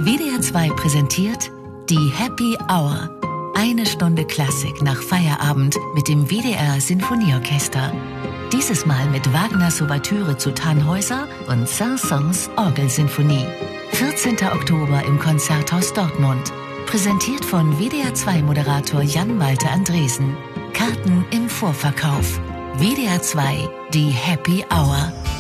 WDR 2 präsentiert die Happy Hour. Eine Stunde Klassik nach Feierabend mit dem WDR Sinfonieorchester. Dieses Mal mit Wagners Ouvertüre zu Tannhäuser und Saint-Saëns Orgelsinfonie. 14. Oktober im Konzerthaus Dortmund. Präsentiert von WDR 2 Moderator Jan-Malte Andresen. Karten im Vorverkauf. WDR 2, die Happy Hour.